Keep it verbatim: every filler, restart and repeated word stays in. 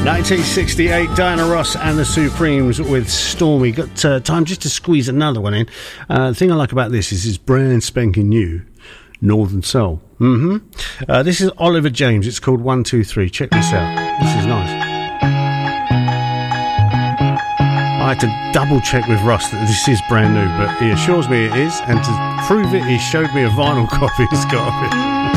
nineteen sixty-eight, Diana Ross and the Supremes with Stormy. Got uh, time just to squeeze another one in. Uh, the thing I like about this is it's brand spanking new Northern Soul. Mm-hmm. Uh, this is Oliver James. It's called one two three. Check this out. This is nice. I had to double check with Ross that this is brand new, but he assures me it is, and to prove it, he showed me a vinyl copy. It's got of it.